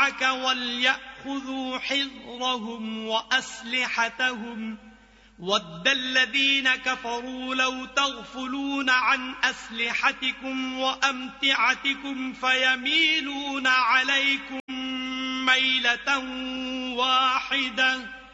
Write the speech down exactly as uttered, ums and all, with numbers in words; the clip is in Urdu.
معك وليأخذوا حذرهم وأسلحتهم ود الذين كفروا لو تغفلون عن أسلحتكم وأمتعتكم فيميلون عليكم ميلة واحدة